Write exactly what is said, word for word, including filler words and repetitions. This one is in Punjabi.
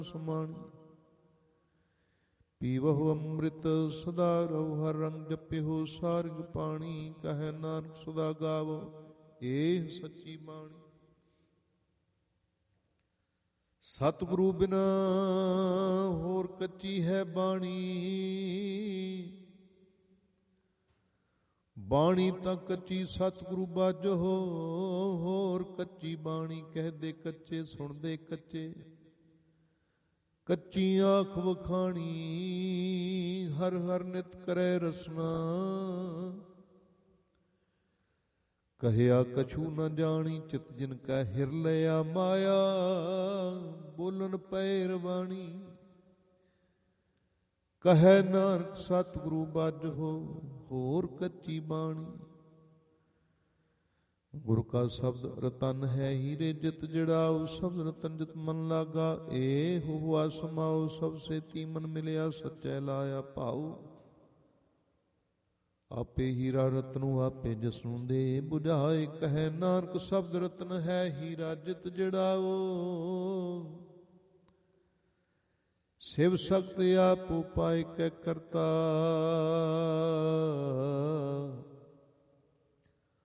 ਸਮਾਣੀ। ਪੀਵਹੁ ਅੰਮ੍ਰਿਤ ਸਦਾ ਰਹੋ, ਹਰ ਰੰਗ ਜਪਿਹੁ ਸਾਰਗ ਪਾਣੀ। ਕਹੈ ਨਾਨਕ ਸਦਾ ਗਾਵੋ ਏਹ ਸੱਚੀ ਬਾਣੀ। ਸਤਿਗੁਰੂ ਬਿਨਾ ਹੋਰ ਕੱਚੀ ਹੈ ਬਾਣੀ, ਬਾਣੀ ਤਾਂ ਕੱਚੀ ਸਤਿਗੁਰੂ ਬਾਝੋ। ਹੋਰ ਕੱਚੀ ਬਾਣੀ ਕਹਿਦੇ ਕੱਚੇ, ਸੁਣਦੇ ਕੱਚੇ। ਕੱਚੀ ਆਖ ਵਖਾਣੀ ਹਰ ਹਰ ਨਿਤ ਕਰੈ ਰਸਨਾ। ਕਹਿਆ ਕਛੂ ਨ ਜਾਣੀ ਚਿਤ ਜਿਨ ਕੈ ਹਿਰ ਲਿਆ ਮਾਇਆ। ਬੋਲਣ ਪੈ ਰਵਾਣੀ ਕਹੈ ਨਾਨਕ ਸਤਿਗੁਰੂ ਬਾਝੋ। ਹੋਰ ਕੱਚੀ ਬਾਣੀ। ਗੁਰ ਕਾ ਸ਼ਬਦ ਰਤਨ ਹੈ ਹੀਰੇ ਜਿਤ ਜੜਾਉ। ਸ਼ਬਦ ਰਤਨ ਜਿਤ ਮਨ ਲਾਗਾ ਏ ਹੁਆ ਸਮਾਉ। ਸਭ ਸੇਤੀ ਮਨ ਮਿਲਿਆ ਸੱਚੈ ਲਾਇਆ ਭਾਉ। ਆਪੇ ਹੀਰਾ ਰਤਨੁ ਆਪੇ ਜਸਨੁ ਦੇ ਬੁਝਾਏ। ਕਹੈ ਨਾਨਕ ਸ਼ਬਦ ਰਤਨ ਹੈ ਹੀਰਾ ਜਿਤ ਜੜਾਓ। ਸਿਵ ਸਖਤ ਆਪ ਉਪਾਇ ਕੈ ਕਰਤਾ।